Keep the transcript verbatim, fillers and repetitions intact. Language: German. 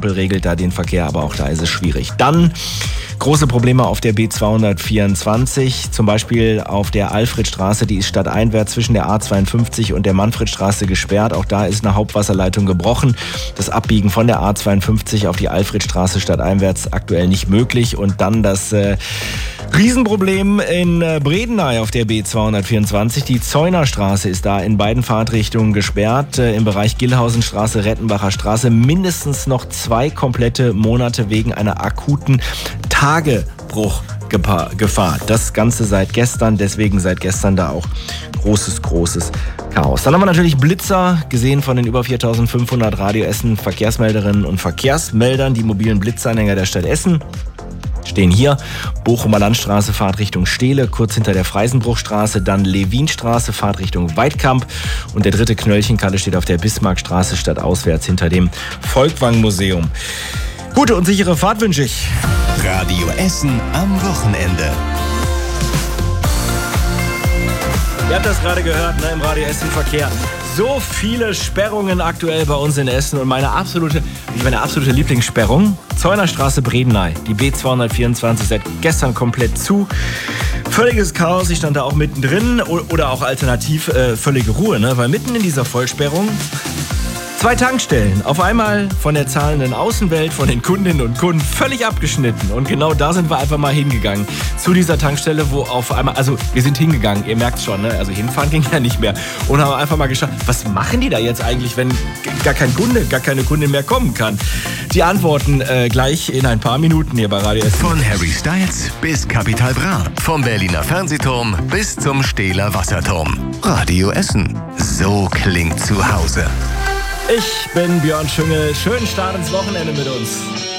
Ampel regelt da den Verkehr, aber auch da ist es schwierig. Dann große Probleme auf der B zweihundertvierundzwanzig, zum Beispiel auf der Alfredstraße, die ist stadteinwärts zwischen der A zweiundfünfzig und der Manfredstraße gesperrt. Auch da ist eine Hauptwasserleitung gebrochen. Das Abbiegen von der A zweiundfünfzig auf die Alfredstraße stadteinwärts aktuell nicht möglich. Und dann das äh, Riesenproblem in äh, Bredeney auf der B zweihundertvierundzwanzig. Die Zeunerstraße ist da in beiden Fahrtrichtungen gesperrt. Äh, Im Bereich Gillhausenstraße, Rettenbacher Straße mindestens noch zwei komplette Monate wegen einer akuten Tagebruchgefahr. Das Ganze seit gestern, deswegen seit gestern da auch großes, großes Chaos. Dann haben wir natürlich Blitzer, gesehen von den über viertausendfünfhundert Radio Essen Verkehrsmelderinnen und Verkehrsmeldern. Die mobilen Blitzanhänger der Stadt Essen stehen hier. Bochumer Landstraße, Fahrtrichtung Stehle, kurz hinter der Freisenbruchstraße, dann Lewinstraße, Fahrtrichtung Weidkamp und der dritte Knöllchenkalle steht auf der Bismarckstraße, stadtauswärts hinter dem Volkwang-Museum. Gute und sichere Fahrt wünsche ich. Radio Essen am Wochenende. Ihr habt das gerade gehört, ne, im Radio Essen Verkehr. So viele Sperrungen aktuell bei uns in Essen und meine absolute, meine absolute Lieblingssperrung, Zeunerstraße Bredeney, die B zweihundertvierundzwanzig seit gestern komplett zu. Völliges Chaos, ich stand da auch mittendrin oder auch alternativ äh, völlige Ruhe, ne, weil mitten in dieser Vollsperrung zwei Tankstellen, auf einmal von der zahlenden Außenwelt, von den Kundinnen und Kunden völlig abgeschnitten. Und genau da sind wir einfach mal hingegangen. Zu dieser Tankstelle, wo auf einmal, also wir sind hingegangen, ihr merkt's schon, ne? Also hinfahren ging ja nicht mehr. Und haben einfach mal geschaut, was machen die da jetzt eigentlich, wenn gar kein Kunde, gar keine Kundin mehr kommen kann? Die Antworten äh, gleich in ein paar Minuten hier bei Radio Essen. Von Harry Styles bis Capital Bra. Vom Berliner Fernsehturm bis zum Stehler Wasserturm. Radio Essen. So klingt zu Hause. Ich bin Björn Schüngel. Schönen Start ins Wochenende mit uns.